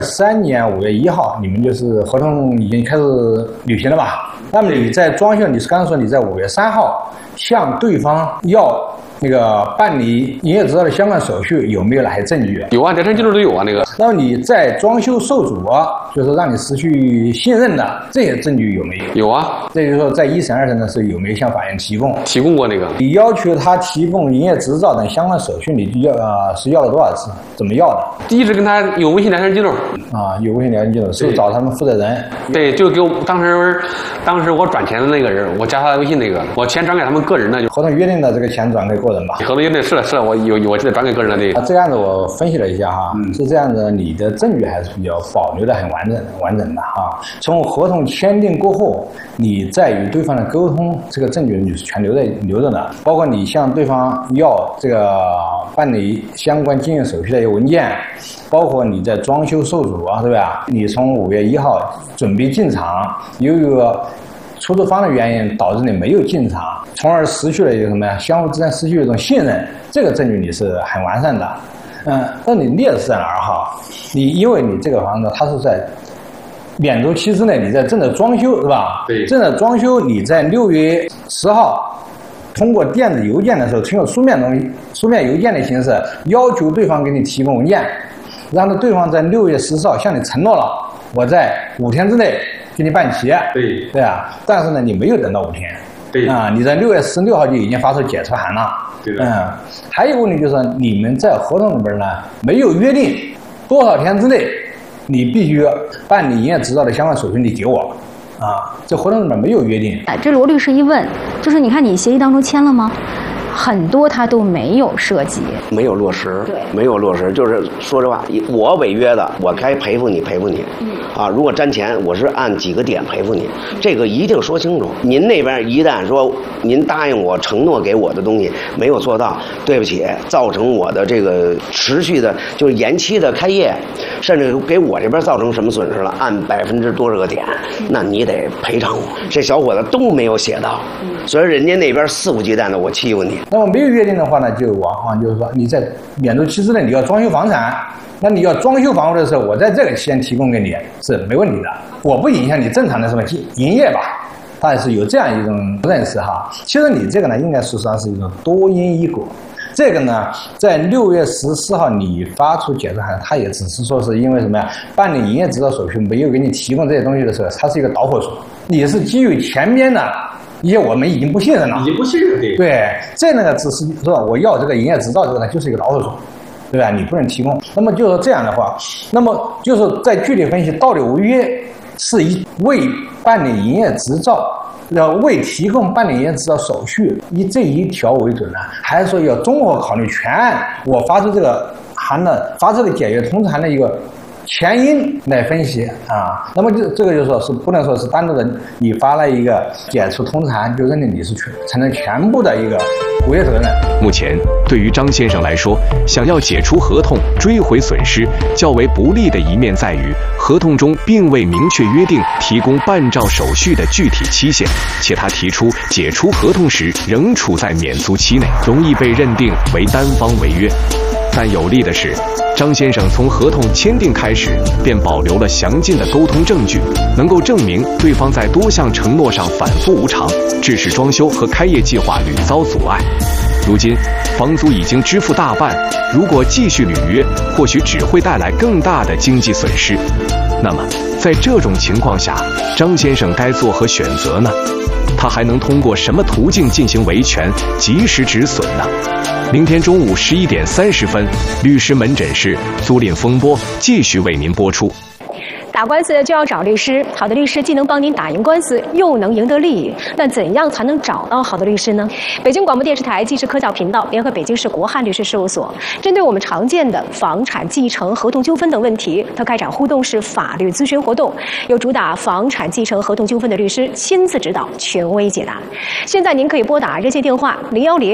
3年5月1号，你们就是合同已经开始履行了吧？那么你在装修，你是刚才说你在5月3号向对方要那个办理营业执照的相关手续，有没有哪些证据？ 有啊，这记录都有啊。那个， 那么你在装修受阻，就是让你失去信任的这些证据有没有？ 有啊。 这就是说，在1审2审的时候有没有向法院提供？ 提供过那个。 你要求他提供营业执照等相关手续，你是要了多少次？怎么要的？ 一直跟他有微信聊天记录。 有微信聊天记录，是找他们负责人。 对，就给我当时我转钱的那个人，我加他的微信那个，我钱转给他们个人的。 合同约定的这个钱转给个人吧？ 合同约定是的，我记得转给个人的这个。 这个案子我分析了一下哈，是这样的，你的证据还是比较保留的很完整的哈。从合同签订过后，你在与对方的沟通，这个证据你是全留着的，包括你向对方要这个办理相关经营手续的一个文件，包括你在装修受阻对吧？你从5月1号准备进场，由于出租方的原因导致你没有进场，从而失去了一个什么呀？相互之间失去一种信任，这个证据你是很完善的。那你劣势在哪儿哈？因为你这个房子它是在免租期之内，你在正在装修是吧？ 对。 正在装修，你在6月10号通过电子邮件的时候，通过书面邮件的形式要求对方给你提供文件，让对方在6月14号向你承诺了，我在5天之内给你办齐。对啊，但是呢，你没有等到5天。 对你在6月16号就已经发出解除函了。 对的。 还有一个问题就是你们在合同里边呢没有约定多少天之内你必须办理营业执照的相关手续，你给我。这合同里面没有约定。 这罗律师一问，就是你看你协议当中签了吗？很多他都没有涉及， 没有落实， 对， 没有落实。就是说实话，我违约的，我该赔付你，如果沾钱，我是按几个点赔付你，这个一定说清楚。您那边一旦说您答应我、承诺给我的东西没有做到，对不起，造成我的这个持续的，就是延期的开业，甚至给我这边造成什么损失了，按多少个点，那你得赔偿我。这小伙子都没有写到，所以人家那边肆无忌惮的我欺负你。 那么没有约定的话呢，就就是说你在免租期之内你要装修房产，那你要装修房屋的时候，我在这个期间提供给你是没问题的，我不影响你正常的什么营业吧，它也是有这样一种认识哈。其实你这个呢，应该事实上是一种多因一果。这个呢，在6月14号你发出解除函，它也只是说是因为什么呀？办理营业执照手续没有给你提供这些东西的时候，它是一个导火索。你是基于前面的一些我们已经不信任了，对，这个只是说我要这个营业执照，这个呢就是一个导火索，对吧？你不能提供。那么就是这样的话，那么就是在具体分析到底违约是为办理营业执照。为提供办理营业执照手续以这一条为准呢，还是说要综合考虑全案我发出这个函的发出的解约通知函的一个前因来分析那么这个就是说是不能说是单独的你发了一个解除通知函就认定你是承担全部的一个违约责任。 目前对于张先生来说，想要解除合同追回损失较为不利的一面在于合同中并未明确约定提供办照手续的具体期限，且他提出解除合同时仍处在免租期内，容易被认定为单方违约。但有利的是，张先生从合同签订开始便保留了详尽的沟通证据，能够证明对方在多项承诺上反复无常，致使装修和开业计划屡遭阻碍。如今房租已经支付大半，如果继续履约，或许只会带来更大的经济损失。那么在这种情况下，张先生该作何选择呢？他还能通过什么途径进行维权，及时止损呢？明天中午11点30分，律师门诊室租赁风波继续为您播出。 打官司就要找律师，好的律师既能帮您打赢官司，又能赢得利益。那怎样才能找到好的律师呢？北京广播电视台纪实科教频道联合北京市国汉律师事务所，针对我们常见的房产继承、合同纠纷等问题，它开展互动式法律咨询活动，由主打房产继承、合同纠纷的律师亲自指导，权威解答。现在您可以拨打热线电话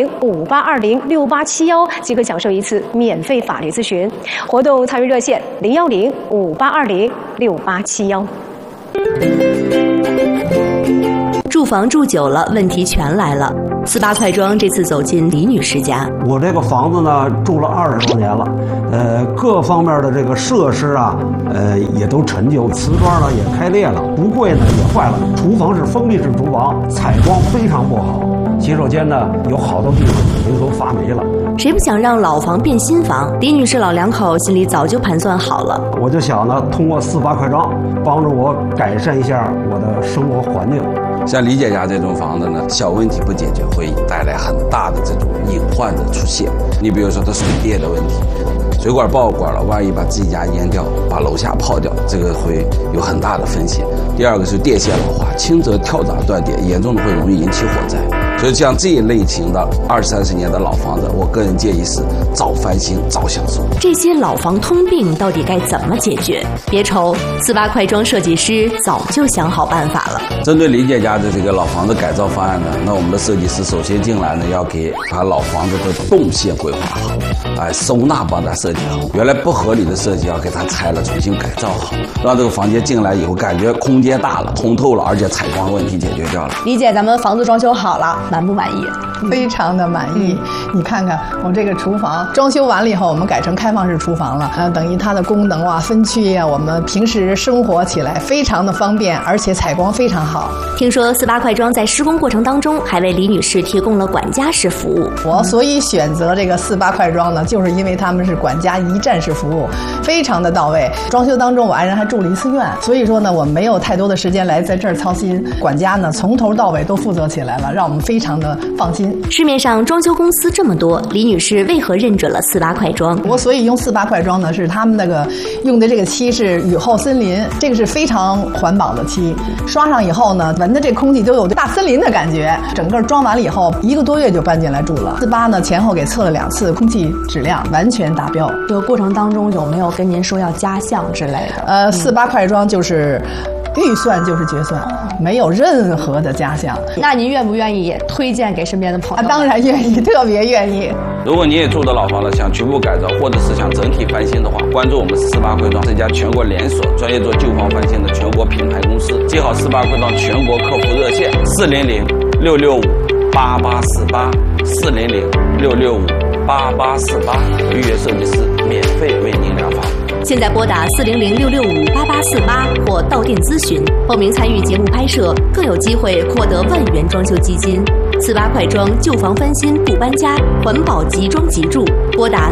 01058206871，即可享受一次免费法律咨询。活动参与热线01058206871。 住房住久了，问题全来了。4·8快装这次走进李女士家。 我这个房子呢，住了20多年了， 各方面的这个设施啊，也都陈旧，瓷砖呢也开裂了，橱柜呢也坏了，厨房是封闭式厨房，采光非常不好，洗手间呢有好多地方已经都发霉了。 谁不想让老房变新房？李女士老两口心里早就盘算好了。 我就想呢，通过4、8块砖，帮助我改善一下我的生活环境。 像李姐家这种房子呢，小问题不解决，会带来很大的这种隐患的出现。你比如说它水电的问题，水管爆管了，万一把自己家淹掉，把楼下泡掉，这个会有很大的风险。第二个是电线老化，轻则跳闸断电，严重的会容易引起火灾。所以像这一类型的20、30年的老房子，我个人建议是早翻新早享受。 这些老房通病到底该怎么解决？别愁，4、8块砖设计师早就想好办法了。 针对李姐家的这个老房子改造方案呢，那我们的设计师首先进来呢，要给把老房子的动线规划好，收纳帮他设计好，原来不合理的设计要给他拆了，重新改造好，让这个房间进来以后感觉空间大了，通透了，而且采光问题解决掉了。 李姐，咱们房子装修好了，满不满意？ 非常的满意。你看看我这个厨房装修完了以后，我们改成开放式厨房了，等于它的功能啊、分区啊，我们平时生活起来非常的方便，而且采光非常好。 听说4、8块砖在施工过程当中还为李女士提供了管家式服务。 我所以选择这个4、8块砖呢，就是因为他们是管家一站式服务，非常的到位。装修当中我爱人还住了1次院，所以说呢，我没有太多的时间来在这儿操心。管家呢，从头到尾都负责起来了，让我们非常的放心。 市面上装修公司这么多，李女士为何认准了4、8块砖？ 我所以用4、8块砖呢，是他们那个用的这个漆是雨后森林，这个是非常环保的漆，刷上以后呢，闻的这空气都有大森林的感觉。整个装完了以后，1个多月就搬进来住了。4、8呢前后给测了2次，空气质量完全达标。 这个过程当中有没有跟您说要加项之类的 ？4、8块砖就是预算就是决算，没有任何的加项。 那您愿不愿意也推荐给身边的朋友？ 当然愿意，特别愿意。 如果你也住的老房子想局部改造，或者是想整体翻新的话，关注我们4、8块砖这家全国连锁专业做旧房翻新的全国品牌公司，记好4、8块砖全国客服热线400-665-8848，400-665-8848，预约设计师免费为您量房。 现在拨打400-665-8848或到店咨询，报名参与节目拍摄，更有机会获得万元装修基金。4、8块砖旧房翻新不搬家，环保即装即住。拨打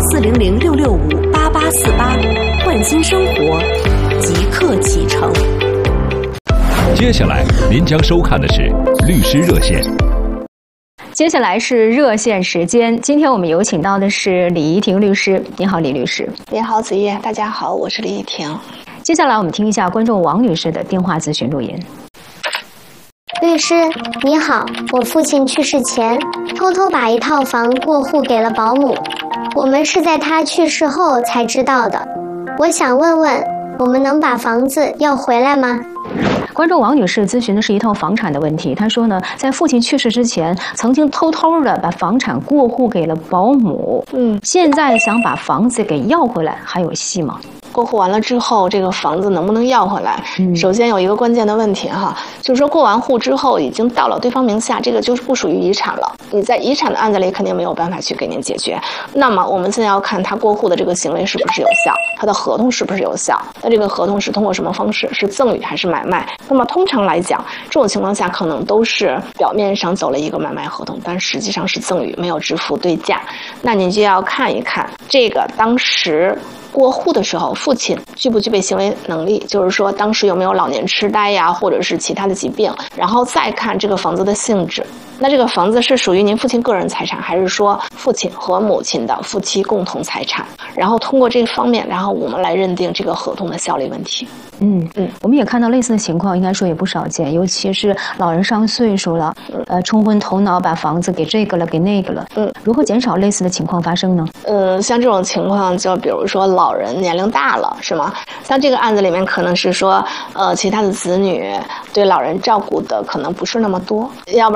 400-665-8848，焕新生活，即刻启程。 接下来您将收看的是律师热线。 接下来是热线时间，今天我们有请到的是李怡婷律师。你好，李律师。 您好，子叶，大家好，我是李怡婷。 接下来我们听一下观众王女士的电话咨询录音。 律师你好，我父亲去世前偷偷把一套房过户给了保姆，我们是在他去世后才知道的。我想问问，我们能把房子要回来吗？ 观众王女士咨询的是一套房产的问题。她说呢，在父亲去世之前，曾经偷偷的把房产过户给了保姆。现在想把房子给要回来，还有戏吗？ 过户完了之后，这个房子能不能要回来？首先有一个关键的问题哈，就是说过完户之后已经到了对方名下，这个就是不属于遗产了。你在遗产的案子里肯定没有办法去给您解决。那么我们现在要看他过户的这个行为是不是有效，他的合同是不是有效？那这个合同是通过什么方式？是赠与还是买卖？那么通常来讲，这种情况下可能都是表面上走了一个买卖合同，但实际上是赠与，没有支付对价。那您就要看一看这个当时过户的时候，父亲具不具备行为能力，就是说当时有没有老年痴呆呀，或者是其他的疾病，然后再看这个房子的性质。那这个房子是属于您父亲个人财产，还是说父亲和母亲的夫妻共同财产？然后通过这方面，然后我们来认定这个合同的效力问题。 我们也看到类似的情况，应该说也不少见，尤其是老人上岁数了，冲昏头脑把房子给这个了，给那个了。如何减少类似的情况发生呢？ 像这种情况，就比如说老人年龄大了，是吗？像这个案子里面可能是说，其他的子女对老人照顾的可能不是那么多，要不然为什么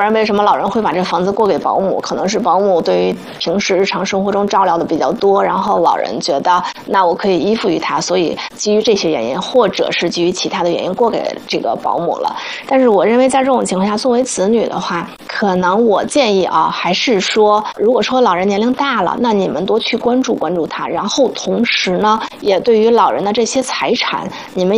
老人会把这房子过给保姆，可能是保姆对于平时日常生活中照料的比较多，然后老人觉得那我可以依附于他，所以基于这些原因，或者是基于其他的原因过给这个保姆了。但是我认为在这种情况下，作为子女的话，可能我建议啊，还是说，如果说老人年龄大了，那你们多去关注他，然后同时呢，也对于老人的这些财产，你们